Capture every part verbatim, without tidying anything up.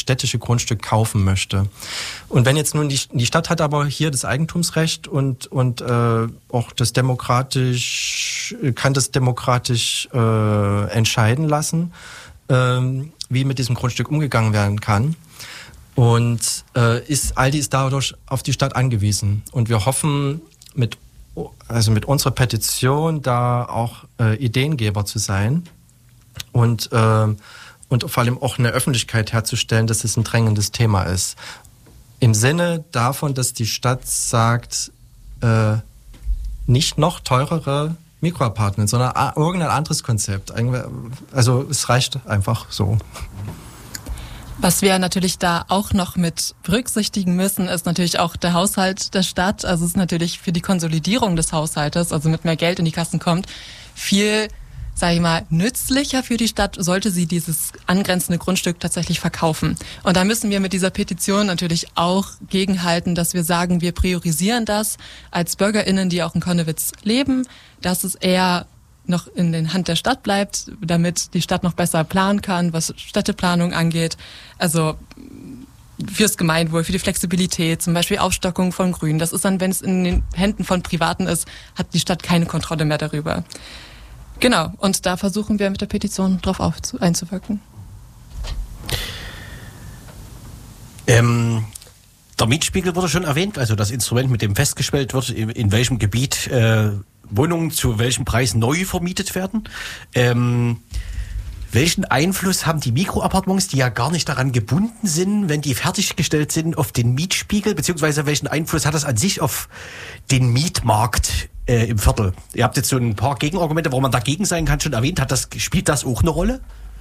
städtische Grundstück kaufen möchte. Und wenn jetzt nun die, die Stadt hat aber hier das Eigentumsrecht und, und äh, auch das demokratisch, kann das demokratisch äh, entscheiden lassen, äh, wie mit diesem Grundstück umgegangen werden kann. Und äh, ist, Aldi ist dadurch auf die Stadt angewiesen. Und wir hoffen, mit, also mit unserer Petition da auch äh, Ideengeber zu sein und, äh, und vor allem auch eine Öffentlichkeit herzustellen, dass es ein drängendes Thema ist. Im Sinne davon, dass die Stadt sagt, äh, nicht noch teurere Mikroapartments, sondern irgendein anderes Konzept. Also es reicht einfach so. Was wir natürlich da auch noch mit berücksichtigen müssen, ist natürlich auch der Haushalt der Stadt. Also es ist natürlich für die Konsolidierung des Haushaltes, also mit mehr Geld in die Kassen kommt, viel, sage ich mal, nützlicher für die Stadt, sollte sie dieses angrenzende Grundstück tatsächlich verkaufen. Und da müssen wir mit dieser Petition natürlich auch gegenhalten, dass wir sagen, wir priorisieren das als BürgerInnen, die auch in Connewitz leben, dass es eher noch in den Hand der Stadt bleibt, damit die Stadt noch besser planen kann, was Städteplanung angeht. Also fürs Gemeinwohl, für die Flexibilität, zum Beispiel Aufstockung von Grün. Das ist dann, wenn es in den Händen von Privaten ist, hat die Stadt keine Kontrolle mehr darüber. Genau, und da versuchen wir mit der Petition drauf aufzu- einzuwirken. Ähm, der Mietspiegel wurde schon erwähnt, also das Instrument, mit dem festgestellt wird, in, in welchem Gebiet äh, Wohnungen zu welchem Preis neu vermietet werden. Ähm, welchen Einfluss haben die Mikroappartements, die ja gar nicht daran gebunden sind, wenn die fertiggestellt sind, auf den Mietspiegel, beziehungsweise welchen Einfluss hat das an sich auf den Mietmarkt äh, im Viertel? Ihr habt jetzt so ein paar Gegenargumente, warum man dagegen sein kann, schon erwähnt. Hat das, spielt das auch eine Rolle?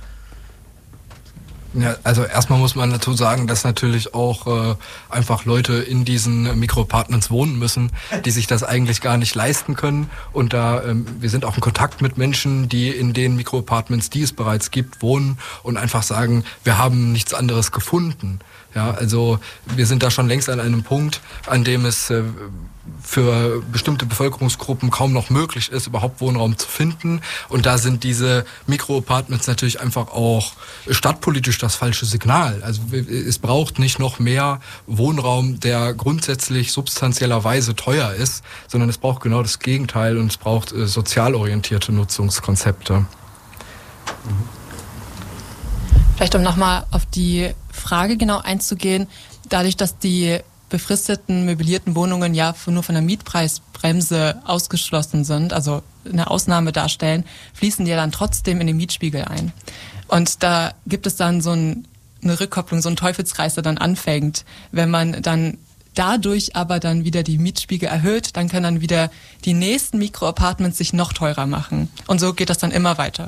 Ja, also erstmal muss man dazu sagen, dass natürlich auch äh, einfach Leute in diesen Mikroapartments wohnen müssen, die sich das eigentlich gar nicht leisten können. Und da ähm, wir sind auch in Kontakt mit Menschen, die in den Mikroapartments, die es bereits gibt, wohnen und einfach sagen, wir haben nichts anderes gefunden. Ja, also wir sind da schon längst an einem Punkt, an dem es äh, für bestimmte Bevölkerungsgruppen kaum noch möglich ist, überhaupt Wohnraum zu finden. Und da sind diese Mikroapartments natürlich einfach auch stadtpolitisch das falsche Signal. Also es braucht nicht noch mehr Wohnraum, der grundsätzlich substanziellerweise teuer ist, sondern es braucht genau das Gegenteil und es braucht äh, sozial orientierte Nutzungskonzepte. Vielleicht um nochmal auf die Frage genau einzugehen, dadurch, dass die befristeten, möblierten Wohnungen ja nur von der Mietpreisbremse ausgeschlossen sind, also eine Ausnahme darstellen, fließen die ja dann trotzdem in den Mietspiegel ein. Und da gibt es dann so ein, eine Rückkopplung, so einen Teufelskreis, der dann anfängt. Wenn man dann dadurch aber dann wieder die Mietspiegel erhöht, dann können dann wieder die nächsten Mikroapartments sich noch teurer machen. Und so geht das dann immer weiter.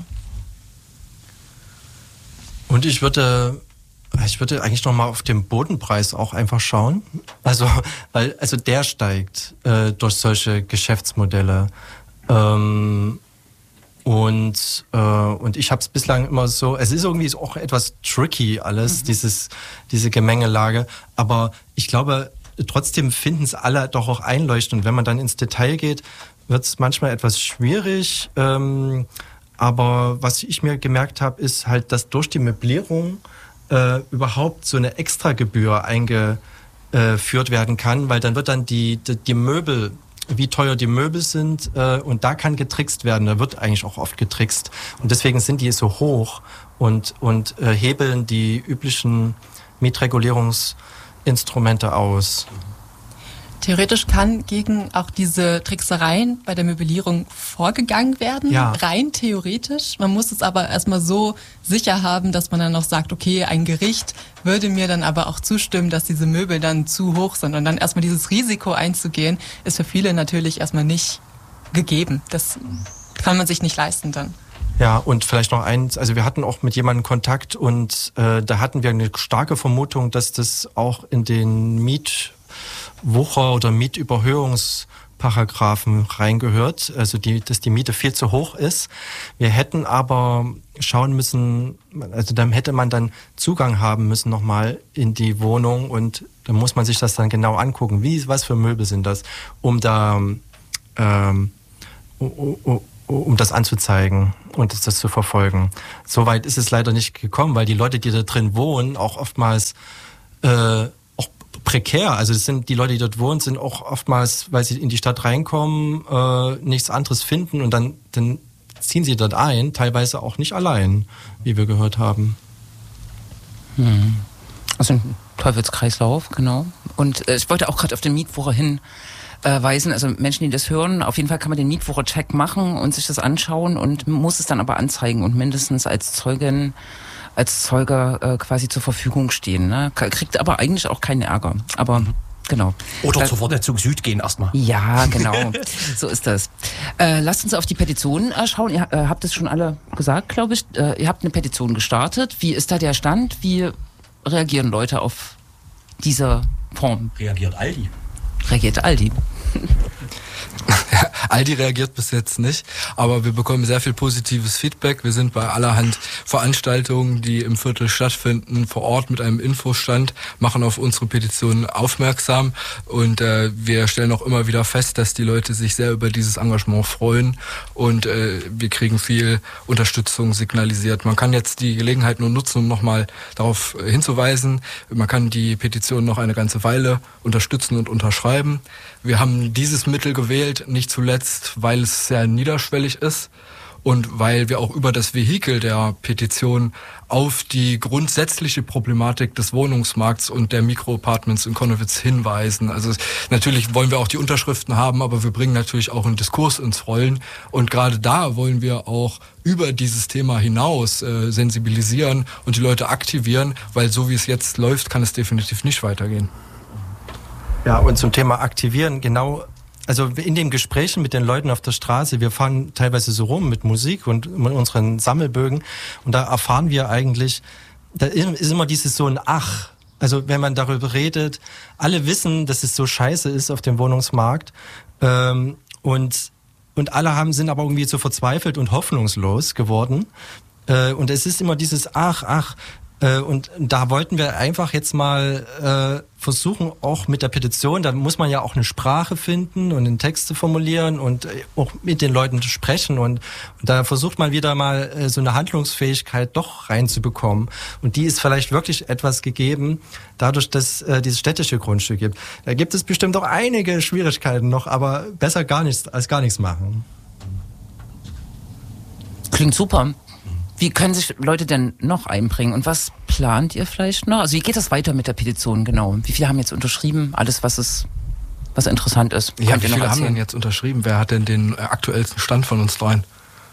Und ich würde Ich würde eigentlich noch mal auf den Bodenpreis auch einfach schauen. Also, weil, also der steigt äh, durch solche Geschäftsmodelle. Ähm, und äh, und ich habe es bislang immer so. Es ist irgendwie auch etwas tricky alles, mhm. dieses diese Gemengelage. Aber ich glaube, trotzdem finden es alle doch auch einleuchtend. Und wenn man dann ins Detail geht, wird es manchmal etwas schwierig. Ähm, aber was ich mir gemerkt habe, ist halt, dass durch die Möblierung Äh, überhaupt so eine Extragebühr eingeführt werden kann, weil dann wird dann die, die, die Möbel, wie teuer die Möbel sind, äh, und da kann getrickst werden, da wird eigentlich auch oft getrickst und deswegen sind die so hoch und, und äh, hebeln die üblichen Mietregulierungsinstrumente aus. Theoretisch kann gegen auch diese Tricksereien bei der Möblierung vorgegangen werden, ja. Rein theoretisch. Man muss es aber erstmal so sicher haben, dass man dann noch sagt, okay, ein Gericht würde mir dann aber auch zustimmen, dass diese Möbel dann zu hoch sind. Und dann erstmal dieses Risiko einzugehen, ist für viele natürlich erstmal nicht gegeben. Das kann man sich nicht leisten dann. Ja, und vielleicht noch eins, also wir hatten auch mit jemandem Kontakt und äh, da hatten wir eine starke Vermutung, dass das auch in den Miet Wucher- oder Mietüberhöhungsparagraphen reingehört, also die, dass die Miete viel zu hoch ist. Wir hätten aber schauen müssen, also dann hätte man dann Zugang haben müssen nochmal in die Wohnung und dann muss man sich das dann genau angucken, wie, was für Möbel sind das, um da ähm, um das anzuzeigen und das, das zu verfolgen. Soweit ist es leider nicht gekommen, weil die Leute, die da drin wohnen, auch oftmals äh, auch prekär, also es sind die Leute, die dort wohnen, sind auch oftmals, weil sie in die Stadt reinkommen, äh, nichts anderes finden und dann, dann ziehen sie dort ein, teilweise auch nicht allein, wie wir gehört haben. Hm. Also ein Teufelskreislauf, genau. Und äh, ich wollte auch gerade auf den Mietwucher hin äh, weisen, also Menschen, die das hören, auf jeden Fall kann man den Mietwucher-Check machen und sich das anschauen und muss es dann aber anzeigen und mindestens als Zeugin, als Zeuge äh, quasi zur Verfügung stehen. Ne? Kriegt aber eigentlich auch keinen Ärger. Aber genau. Oder äh, zur Vernetzung Süd gehen erstmal. Ja, genau. So ist das. Äh, lasst uns auf die Petition äh, schauen. Ihr äh, habt es schon alle gesagt, glaube ich. Äh, ihr habt eine Petition gestartet. Wie ist da der Stand? Wie reagieren Leute auf diese Form? Reagiert Aldi? Reagiert Aldi? Aldi reagiert bis jetzt nicht, aber wir bekommen sehr viel positives Feedback. Wir sind bei allerhand Veranstaltungen, die im Viertel stattfinden, vor Ort mit einem Infostand, machen auf unsere Petition aufmerksam und äh, wir stellen auch immer wieder fest, dass die Leute sich sehr über dieses Engagement freuen und äh, wir kriegen viel Unterstützung signalisiert. Man kann jetzt die Gelegenheit nur nutzen, um nochmal darauf hinzuweisen. Man kann die Petition noch eine ganze Weile unterstützen und unterschreiben. Wir haben dieses Mittel gewählt, nicht zuletzt, weil es sehr niederschwellig ist und weil wir auch über das Vehikel der Petition auf die grundsätzliche Problematik des Wohnungsmarkts und der Mikroapartments in Connewitz hinweisen. Also natürlich wollen wir auch die Unterschriften haben, aber wir bringen natürlich auch einen Diskurs ins Rollen und gerade da wollen wir auch über dieses Thema hinaus äh, sensibilisieren und die Leute aktivieren, weil so wie es jetzt läuft, kann es definitiv nicht weitergehen. Ja, und zum Thema Aktivieren, genau, also in den Gesprächen mit den Leuten auf der Straße, wir fahren teilweise so rum mit Musik und mit unseren Sammelbögen und da erfahren wir eigentlich, da ist immer dieses so ein Ach, also wenn man darüber redet, alle wissen, dass es so scheiße ist auf dem Wohnungsmarkt ähm, und, und alle haben, sind aber irgendwie so verzweifelt und hoffnungslos geworden äh, und es ist immer dieses Ach, ach, und da wollten wir einfach jetzt mal äh, versuchen, auch mit der Petition, da muss man ja auch eine Sprache finden und einen Text zu formulieren und auch mit den Leuten zu sprechen und, und da versucht man wieder mal äh, so eine Handlungsfähigkeit doch reinzubekommen und die ist vielleicht wirklich etwas gegeben, dadurch, dass äh, dieses städtische Grundstück gibt. Da gibt es bestimmt auch einige Schwierigkeiten noch, aber besser gar nichts als gar nichts machen. Klingt super. Wie können sich Leute denn noch einbringen und was plant ihr vielleicht noch? Also wie geht das weiter mit der Petition genau? Wie viele haben jetzt unterschrieben? Alles, was es, was interessant ist. Ja, wie viele haben denn jetzt unterschrieben? Wer hat denn den aktuellsten Stand von uns dreien?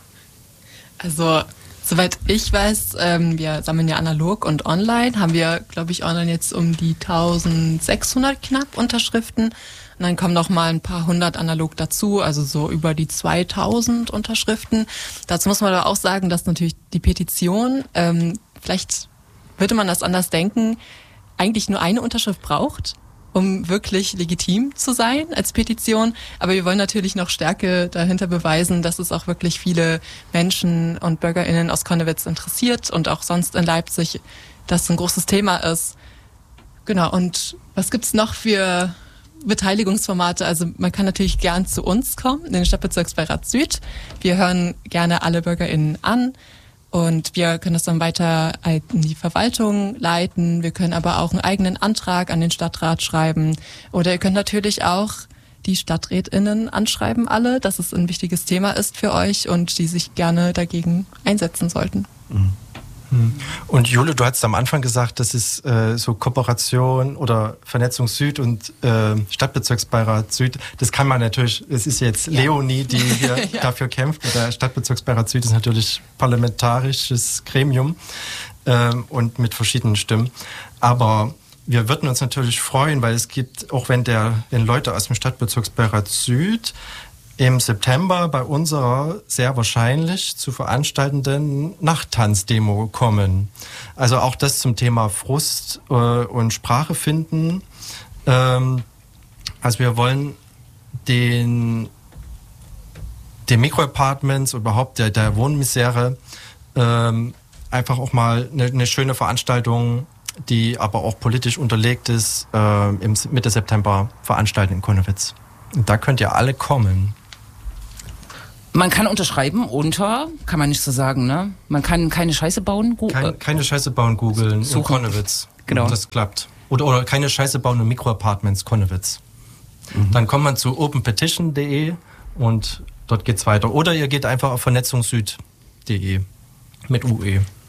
Also soweit ich weiß, ähm, wir sammeln ja analog und online, haben wir, glaube ich, online jetzt um die eintausendsechshundert knapp Unterschriften. Und dann kommen noch mal ein paar hundert analog dazu, also so über die zweitausend Unterschriften. Dazu muss man aber auch sagen, dass natürlich die Petition, ähm, vielleicht würde man das anders denken, eigentlich nur eine Unterschrift braucht, um wirklich legitim zu sein als Petition. Aber wir wollen natürlich noch Stärke dahinter beweisen, dass es auch wirklich viele Menschen und BürgerInnen aus Connewitz interessiert und auch sonst in Leipzig das ein großes Thema ist. Genau, und was gibt's noch für Beteiligungsformate? Also man kann natürlich gern zu uns kommen, in den Stadtbezirksbeirat Süd. Wir hören gerne alle BürgerInnen an und wir können das dann weiter in die Verwaltung leiten. Wir können aber auch einen eigenen Antrag an den Stadtrat schreiben. Oder ihr könnt natürlich auch die StadträtInnen anschreiben, alle, dass es ein wichtiges Thema ist für euch und die sich gerne dagegen einsetzen sollten. Mhm. Und Jule, du hast am Anfang gesagt, das ist äh, so Kooperation oder Vernetzung Süd und äh, Stadtbezirksbeirat Süd. Das kann man natürlich, es ist jetzt ja. Leonie, die hier ja. dafür kämpft. Der Stadtbezirksbeirat Süd ist natürlich parlamentarisches Gremium ähm, und mit verschiedenen Stimmen. Aber wir würden uns natürlich freuen, weil es gibt, auch wenn, der, wenn Leute aus dem Stadtbezirksbeirat Süd im September bei unserer sehr wahrscheinlich zu veranstaltenden Nachttanzdemo kommen. Also auch das zum Thema Frust äh, und Sprache finden. Ähm, also wir wollen den, den Mikroapartments, überhaupt der, der Wohnmisere ähm, einfach auch mal eine, eine schöne Veranstaltung, die aber auch politisch unterlegt ist, äh, im Mitte September veranstalten in Connewitz. Und da könnt ihr alle kommen. Man kann unterschreiben unter, kann man nicht so sagen, ne? Man kann keine Scheiße bauen. Gu- Kein, keine Scheiße bauen, googeln in Konnewitz. Genau. Das klappt. Oder, oder keine Scheiße bauen in Mikroapartments, Konnewitz. Mhm. Dann kommt man zu open petition punkt de und dort geht's weiter. Oder ihr geht einfach auf vernetzungssüd punkt de mit U E.